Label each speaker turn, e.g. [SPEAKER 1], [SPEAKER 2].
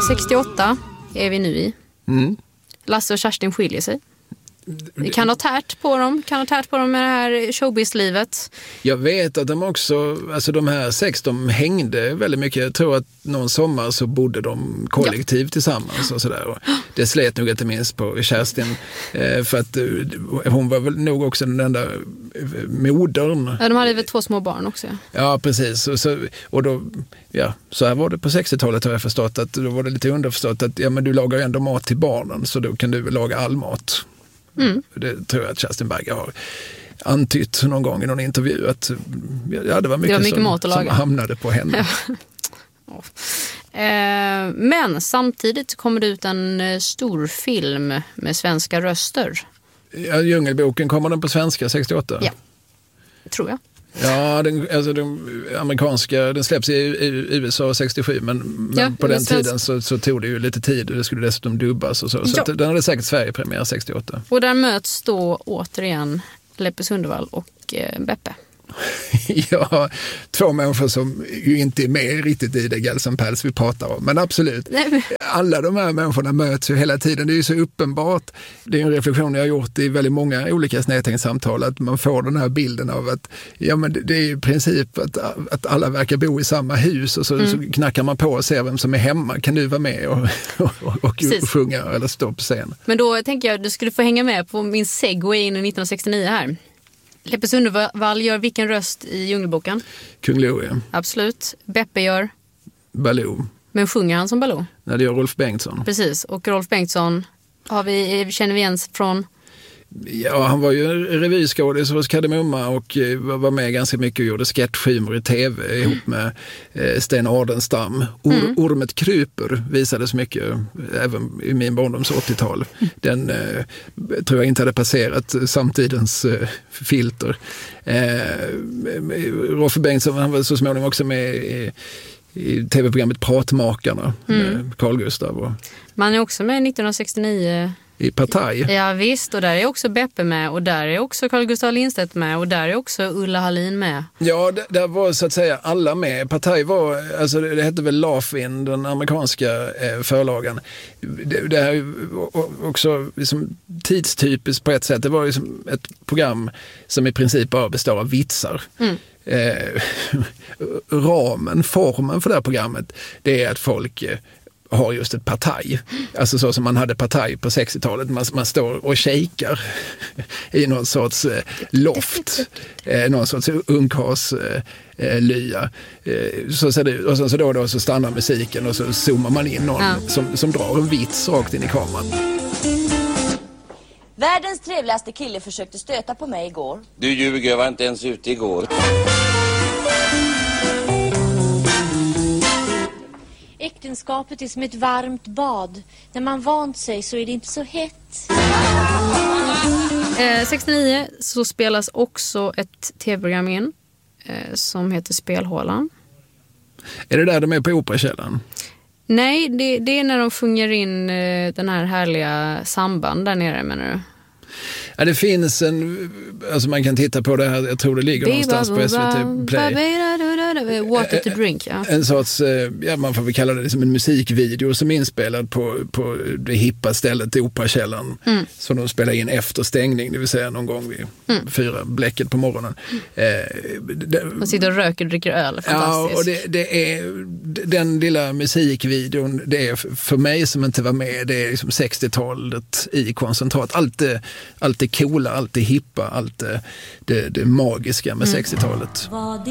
[SPEAKER 1] 68 är vi nu i.
[SPEAKER 2] Mm.
[SPEAKER 1] Lasse och Kerstin skiljer sig. Kan ha tärt på dem med det här showbiz-livet.
[SPEAKER 2] Jag vet att de också, alltså de här 6, de hängde väldigt mycket. Jag tror att någon sommar så bodde de kollektivt tillsammans och sådär. Och det slet nog inte minst på Kerstin, för att hon var väl nog också den enda modern.
[SPEAKER 1] Ja, de hade väl 2 små barn också.
[SPEAKER 2] Ja, precis. Och då, ja, så här var det på 60-talet, har jag förstått. Att då var det lite underförstått att ja, men du lagar ju ändå mat till barnen, så då kan du väl laga all mat. Mm. Det tror jag att Kerstin Berger har antytt någon gång i någon intervju, att ja, det var mycket som hamnade på henne.
[SPEAKER 1] Ja. Men samtidigt kommer det ut en stor film med svenska röster.
[SPEAKER 2] Ja, Djungelboken, kommer den på svenska 68?
[SPEAKER 1] Ja, tror jag.
[SPEAKER 2] Ja, den amerikanska, den släpps i USA 67, men på den tiden så tog det ju lite tid, och det skulle dessutom dubbas och så. Så den hade säkert Sverige-premiär 68.
[SPEAKER 1] Och där möts då återigen Leppe Sundvall och Beppe.
[SPEAKER 2] Ja, 2 människor som ju inte är med riktigt i det Gelsenpels vi pratar om. Men absolut, alla de här människorna möts ju hela tiden. Det är ju så uppenbart. Det är en reflektion jag har gjort i väldigt många olika snedtänksamtal, att man får den här bilden av att ja, men det är i princip att alla verkar bo i samma hus, och så knackar man på och ser vem som är hemma. Kan du vara med och sjunga eller stå på scen? Men
[SPEAKER 1] då tänker jag att du skulle få hänga med på min segway in i 1969 här. Leppe Sundvall gör vilken röst i Djungelboken?
[SPEAKER 2] Kung Lo, ja.
[SPEAKER 1] Absolut. Beppe gör?
[SPEAKER 2] Baloo.
[SPEAKER 1] Men sjunger han som Baloo?
[SPEAKER 2] Nej, det gör Rolf Bengtsson.
[SPEAKER 1] Precis, och Rolf Bengtsson känner vi igen från?
[SPEAKER 2] Ja, han var ju revyskådis hos Kardemumma och var med ganska mycket och gjorde sketchhumor i tv ihop med Sten Ardenstam. Ormet kryper visades mycket även i min barndoms 80-tal. Den tror jag inte hade passerat samtidens filter. Rolf Bengtsson, han var så småningom också med i tv-programmet Pratmakarna med Carl Gustav.
[SPEAKER 1] Man är också med 1969
[SPEAKER 2] i Partaj.
[SPEAKER 1] Ja visst, och där är också Beppe med, och där är också Carl Gustaf Lindstedt med, och där är också Ulla Hallin med.
[SPEAKER 2] Ja, där var så att säga alla med. Partaj var, alltså det hette väl Laugh-In, den amerikanska förlagen. Det här är också liksom tidstypiskt på ett sätt. Det var liksom ett program som i princip bara består av vitsar. Formen för det här programmet, det är att folk har just ett partaj. Alltså så som man hade partaj på 60-talet. Man står och shakar i någon sorts loft. Någon sorts ungkarlslya. Så ser det ut. Och så då så stannar musiken och så zoomar man in någon som drar en vits rakt in i kameran.
[SPEAKER 3] Världens trevligaste kille försökte stöta på mig igår.
[SPEAKER 4] Du ljuger, jag var inte ens ute igår.
[SPEAKER 5] Äktenskapet är som ett varmt bad. När man vant sig så är det inte så hett.
[SPEAKER 1] 69 så spelas också ett tv-program in som heter Spelhålan.
[SPEAKER 2] Är det där de är på Operakällaren?
[SPEAKER 1] Nej, det är när de sjunger in den här härliga samband där nere, menar du?
[SPEAKER 2] Ja, det finns alltså man kan titta på det här, jag tror det ligger någonstans på SVT Play.
[SPEAKER 1] Water to drink, ja.
[SPEAKER 2] En sorts, man får väl kalla det som en musikvideo som är inspelad på det hippa stället i Operakällaren. Som de spelar in efter stängning, det vill säga någon gång vid 4 bläcket på morgonen.
[SPEAKER 1] Man sitter och röker och dricker öl, fantastiskt.
[SPEAKER 2] Ja, och det är den lilla musikvideon, det är för mig som inte var med, det är liksom 60-talet i koncentrat. Allt det coola, allt det hippa, allt det magiska med 60-talet.